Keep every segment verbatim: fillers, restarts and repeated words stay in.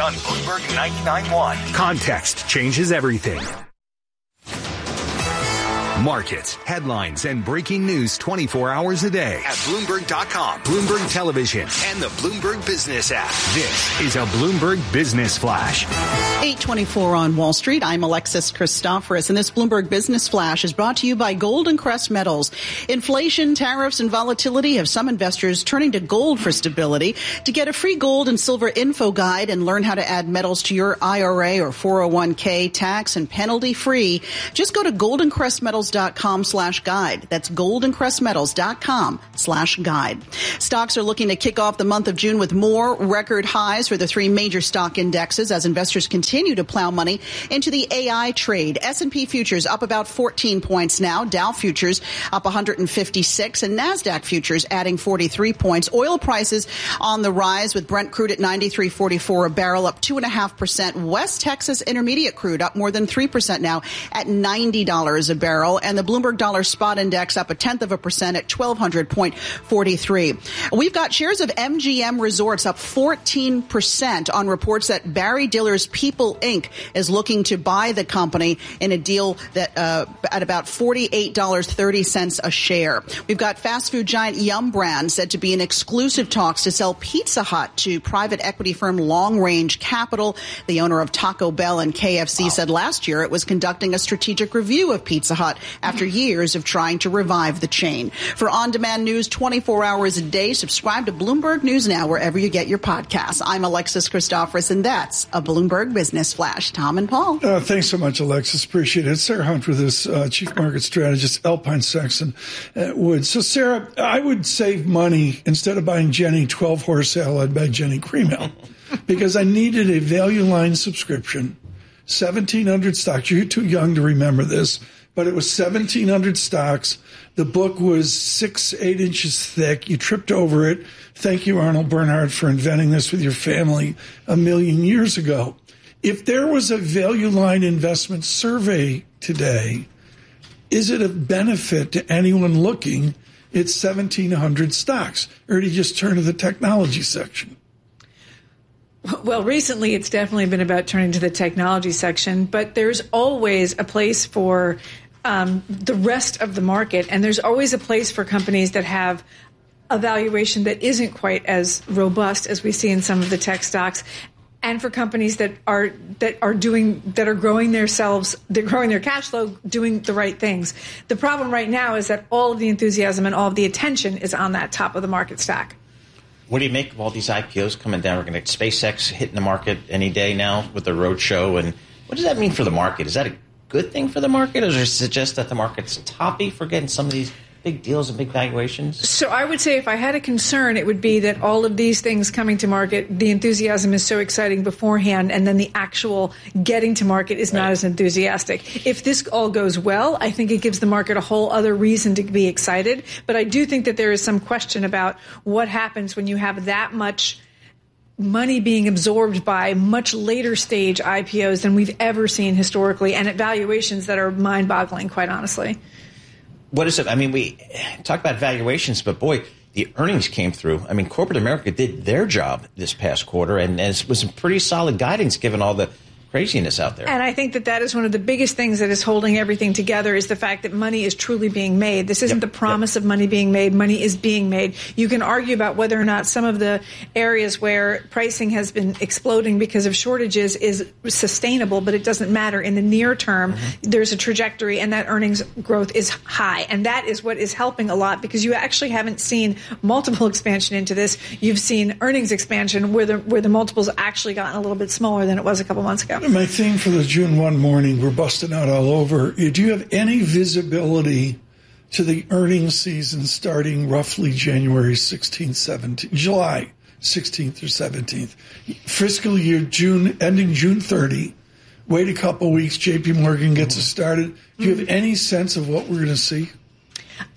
on Bloomberg ninety-nine point one. Context changes everything. Markets, headlines, and breaking news twenty-four hours a day at Bloomberg dot com, Bloomberg Television, and the Bloomberg Business app. This is a Bloomberg Business Flash. eight twenty-four on Wall Street. I'm Alexis Christoforous, and this Bloomberg Business Flash is brought to you by Golden Crest Metals. Inflation, tariffs, and volatility have some investors turning to gold for stability. To get a free gold and silver info guide and learn how to add metals to your I R A or four oh one k tax and penalty free, just go to golden crest metals dot com slash guide. That's golden crest metals dot com slash guide. Stocks are looking to kick off the month of June with more record highs for the three major stock indexes as investors continue to plow money into the A I trade. S and P futures up about fourteen points now. Dow futures up one hundred fifty-six and NASDAQ futures adding forty-three points. Oil prices on the rise with Brent crude at ninety-three forty-four a barrel, up two point five percent. West Texas Intermediate crude up more than three percent now at ninety dollars a barrel. And the Bloomberg Dollar Spot Index up a tenth of a percent at twelve hundred point four three. We've got shares of M G M Resorts up fourteen percent on reports that Barry Diller's People Incorporated is looking to buy the company in a deal that uh, at about forty-eight dollars and thirty cents a share. We've got fast food giant Yum Brands said to be in exclusive talks to sell Pizza Hut to private equity firm Long Range Capital. The owner of Taco Bell and K F C wow. said last year it was conducting a strategic review of Pizza Hut after years of trying to revive the chain. For on-demand news twenty-four hours a day, subscribe to Bloomberg News Now wherever you get your podcasts. I'm Alexis Christoforous, and that's a Bloomberg Business Flash. Tom and Paul. Uh, thanks so much, Alexis. Appreciate it. Sarah Hunt with us, uh, Chief Market Strategist, Alpine Sexton at Wood. So, Sarah, I would save money instead of buying Jenny twelve horse ale. I'd buy Jenny Cream Ale because I needed a value line subscription, seventeen hundred stocks. You're too young to remember this. But it was seventeen hundred stocks. The book was six, eight inches thick. You tripped over it. Thank you, Arnold Bernhard, for inventing this with your family a million years ago. If there was a value line investment survey today, is it of benefit to anyone looking at seventeen hundred stocks? Or do you just turn to the technology section? Well, recently it's definitely been about turning to the technology section, but there's always a place for um, the rest of the market, and there's always a place for companies that have a valuation that isn't quite as robust as we see in some of the tech stocks, and for companies that are that are doing that are growing themselves, they're growing their cash flow, doing the right things. The problem right now is that all of the enthusiasm and all of the attention is on that top of the market stack. What do you make of all these I P Os coming down? We're going to SpaceX hitting the market any day now with the roadshow. And what does that mean for the market? Is that a good thing for the market, or does it suggest that the market's toppy for getting some of these big deals and big valuations? So I would say if I had a concern, it would be that all of these things coming to market, the enthusiasm is so exciting beforehand, and then the actual getting to market is right. not as enthusiastic. If this all goes well, I think it gives the market a whole other reason to be excited. But I do think that there is some question about what happens when you have that much money being absorbed by much later stage I P Os than we've ever seen historically, and at valuations that are mind-boggling, quite honestly. What is it? I mean, we talk about valuations, but boy, the earnings came through. I mean, corporate America did their job this past quarter, and, and it was some pretty solid guidance given all the craziness out there. And I think that that is one of the biggest things that is holding everything together is the fact that money is truly being made. This isn't yep, the promise yep. of money being made. Money is being made. You can argue about whether or not some of the areas where pricing has been exploding because of shortages is sustainable, but it doesn't matter. In the near term, mm-hmm. there's a trajectory, and that earnings growth is high. And that is what is helping a lot, because you actually haven't seen multiple expansion into this. You've seen earnings expansion where the where the multiples actually gotten a little bit smaller than it was a couple months ago. My theme for the June first morning, we're busting out all over. Do you have any visibility to the earnings season starting roughly January sixteenth, seventeenth, July sixteenth or seventeenth? Fiscal year June, ending June thirtieth. Wait a couple weeks, J P Morgan gets it started. Do you have any sense of what we're going to see?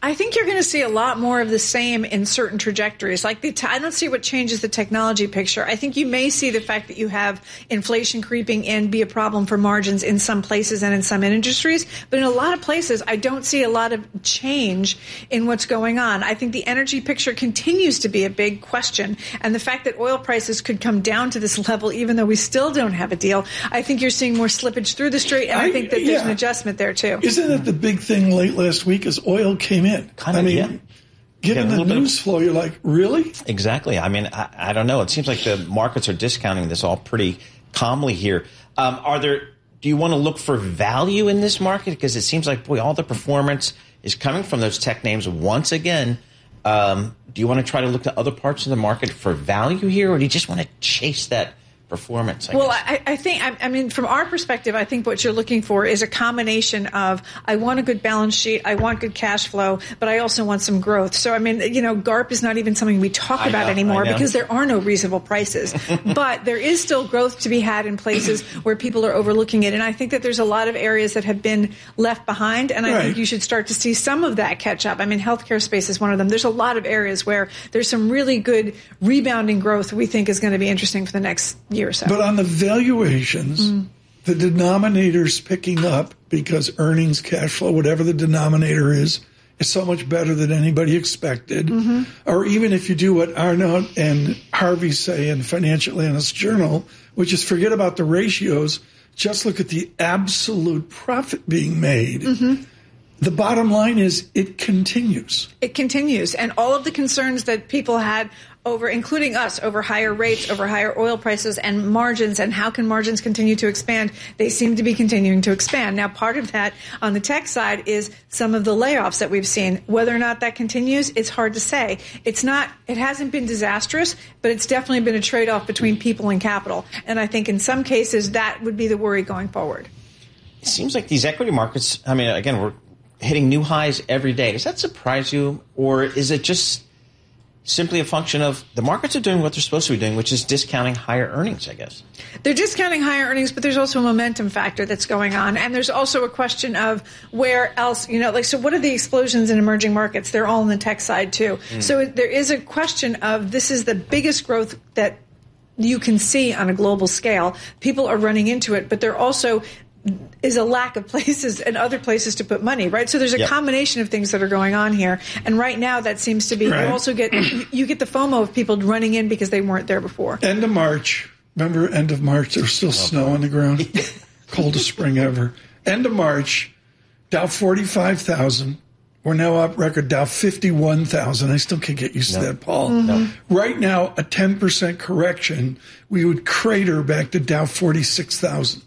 I think you're going to see a lot more of the same in certain trajectories. Like the t- I don't see what changes the technology picture. I think you may see the fact that you have inflation creeping in be a problem for margins in some places and in some industries. But in a lot of places, I don't see a lot of change in what's going on. I think the energy picture continues to be a big question. And the fact that oil prices could come down to this level, even though we still don't have a deal, I think you're seeing more slippage through the street. And I, I think that yeah. there's an adjustment there, too. Isn't it the big thing late last week is oil came in? Kind of, I mean, yeah. given the news flow, you're like, really? Exactly. I mean, I, I don't know. It seems like the markets are discounting this all pretty calmly here. Um, are there? Do you want to look for value in this market? Because it seems like, boy, all the performance is coming from those tech names once again. Um, do you want to try to look to other parts of the market for value here, or do you just want to chase that performance? I well, guess? I, I think, I, I mean, from our perspective, I think what you're looking for is a combination of, I want a good balance sheet, I want good cash flow, but I also want some growth. So, I mean, you know, GARP is not even something we talk I about know, anymore because there are no reasonable prices. But there is still growth to be had in places where people are overlooking it. And I think that there's a lot of areas that have been left behind, and I right. think you should start to see some of that catch up. I mean, healthcare space is one of them. There's a lot of areas where there's some really good rebounding growth we think is going to be interesting for the next year or so. But on the valuations, mm. the denominator's picking up because earnings, cash flow, whatever the denominator is, is so much better than anybody expected. Mm-hmm. Or even if you do what Arnaud and Harvey say in Financial Analyst Journal, which is forget about the ratios, just look at the absolute profit being made. Mm-hmm. The bottom line is it continues. It continues. And all of the concerns that people had over, including us, over higher rates, over higher oil prices and margins, and how can margins continue to expand, they seem to be continuing to expand. Now, part of that on the tech side is some of the layoffs that we've seen. Whether or not that continues, it's hard to say. It's not, it hasn't been disastrous, but it's definitely been a trade-off between people and capital. And I think in some cases that would be the worry going forward. It seems like these equity markets, I mean, again, we're hitting new highs every day. Does that surprise you, or is it just simply a function of the markets are doing what they're supposed to be doing, which is discounting higher earnings, I guess? They're discounting higher earnings, but there's also a momentum factor that's going on. And there's also a question of where else, you know, like, so what are the explosions in emerging markets? They're all on the tech side, too. Mm. So there is a question of this is the biggest growth that you can see on a global scale. People are running into it, but they're also is a lack of places and other places to put money, right? So there's a yep. combination of things that are going on here. And right now that seems to be, right. you also get, you get the FOMO of people running in because they weren't there before. End of March. Remember end of March? There's still oh, snow on the ground. Coldest spring ever. End of March, Dow forty-five thousand. We're now up record Dow fifty-one thousand. I still can't get used no. to that, Paul. Mm-hmm. No. Right now, a ten percent correction, we would crater back to Dow forty-six thousand.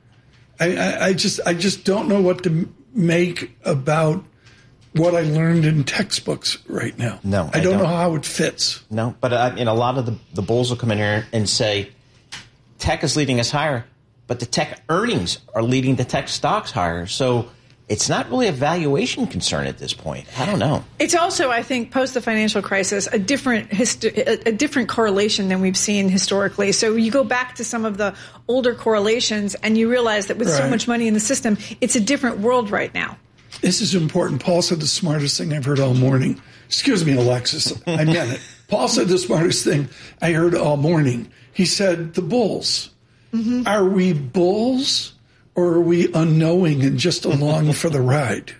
I, I, I just I just don't know what to make about what I learned in textbooks right now. No, I, I don't, don't know how it fits. No, but uh, you know, a lot of the, the bulls will come in here and say tech is leading us higher, but the tech earnings are leading the tech stocks higher. So it's not really a valuation concern at this point. I don't know. It's also, I think, post the financial crisis, a different histo- a different correlation than we've seen historically. So you go back to some of the older correlations, and you realize that with right. so much money in the system, it's a different world right now. This is important. Paul said the smartest thing I've heard all morning. Excuse me, Alexis. I meant it. Paul said the smartest thing I heard all morning. He said the bulls. Mm-hmm. Are we bulls? Or are we unknowing and just along for the ride?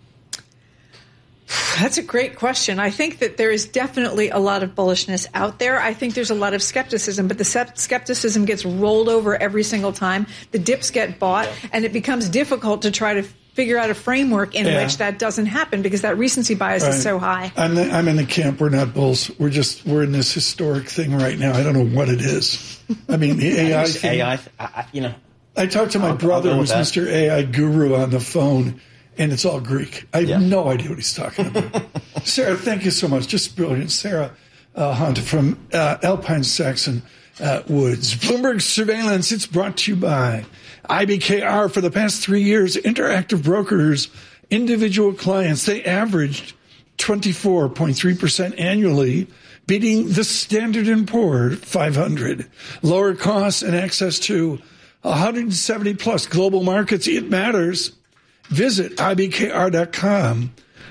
That's a great question. I think that there is definitely a lot of bullishness out there. I think there's a lot of skepticism, but the skepticism gets rolled over every single time. The dips get bought, and it becomes difficult to try to figure out a framework in yeah. which that doesn't happen because that recency bias right. is so high. I'm, the, I'm in the camp. We're not bulls. We're just we're in this historic thing right now. I don't know what it is. I mean, the A I thing. A I, I, you know. I talked to my I'll, brother, I'll who's that. Mister A I guru, on the phone, and it's all Greek. I have yeah. no idea what he's talking about. Sarah, thank you so much. Just brilliant. Sarah uh, Hunt from uh, Alpine Saxon uh, Woods. Bloomberg Surveillance, it's brought to you by I B K R. For the past three years, Interactive Brokers, individual clients, they averaged twenty-four point three percent annually, beating the Standard and Poor's five hundred. Lower costs and access to one hundred seventy plus global markets. It matters. Visit I B K R dot com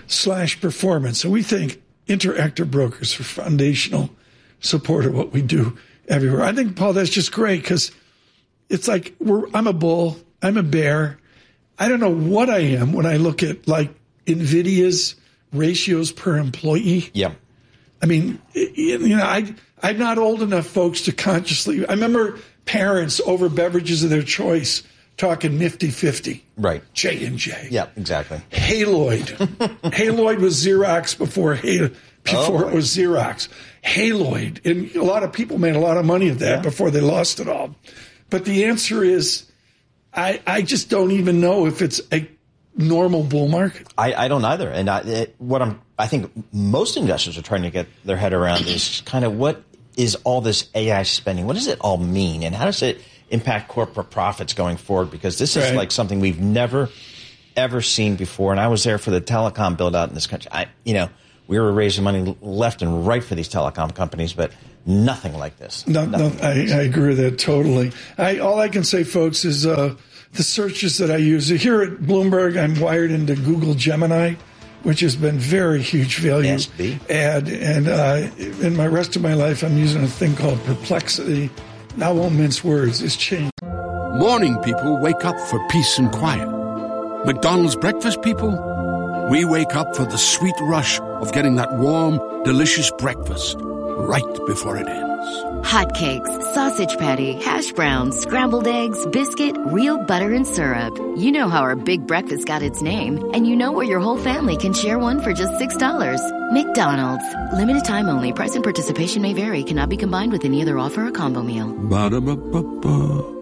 slash performance. And we think Interactive Brokers are foundational support of what we do everywhere. I think, Paul, that's just great because it's like we're, I'm a bull, I'm a bear. I don't know what I am when I look at like NVIDIA's ratios per employee. Yeah. I mean, you know, I, I'm not old enough, folks, to consciously. I remember parents over beverages of their choice talking Nifty fifty. Right. J and J. Yeah, exactly. Haloid. Haloid was Xerox before Halo, before oh, it was Xerox. Haloid. And a lot of people made a lot of money at that yeah. before they lost it all. But the answer is, I, I just don't even know if it's a normal bull market. I, I don't either. And I, it, what I'm, I think most investors are trying to get their head around is kind of what is all this A I spending? What does it all mean? And how does it impact corporate profits going forward? Because this is right. like something we've never, ever seen before. And I was there for the telecom build out in this country. I, you know, we were raising money left and right for these telecom companies, but nothing like this. No, nothing no, I, like I agree with that totally. I, all I can say, folks, is uh, the searches that I use. Here at Bloomberg, I'm wired into Google Gemini, which has been very huge value S B. add. And uh, in my rest of my life, I'm using a thing called Perplexity. Now I won't mince words. It's changed. Morning people wake up for peace and quiet. McDonald's breakfast people, we wake up for the sweet rush of getting that warm, delicious breakfast right before it ends. Hotcakes, sausage patty, hash browns, scrambled eggs, biscuit, real butter and syrup. You know how our big breakfast got its name, and you know where your whole family can share one for just six dollars. McDonald's. Limited time only. Price and participation may vary. Cannot be combined with any other offer or combo meal. Ba-da-ba-ba-ba.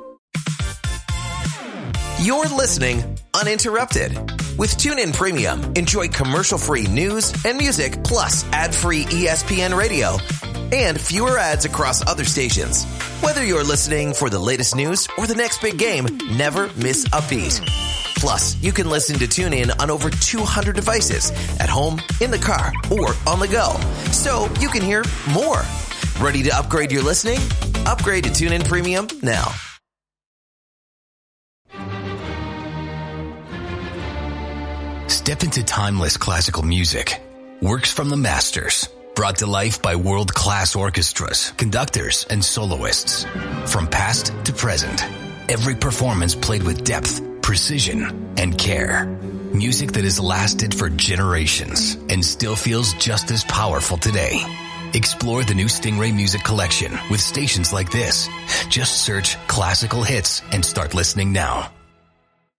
You're listening uninterrupted. With TuneIn Premium, enjoy commercial-free news and music, plus ad-free E S P N radio and fewer ads across other stations. Whether you're listening for the latest news or the next big game, never miss a beat. Plus, you can listen to TuneIn on over two hundred devices at home, in the car, or on the go. So you can hear more. Ready to upgrade your listening? Upgrade to TuneIn Premium now. Step into timeless classical music. Works from the masters. Brought to life by world-class orchestras, conductors, and soloists. From past to present. Every performance played with depth, precision, and care. Music that has lasted for generations and still feels just as powerful today. Explore the new Stingray Music Collection with stations like this. Just search classical hits and start listening now.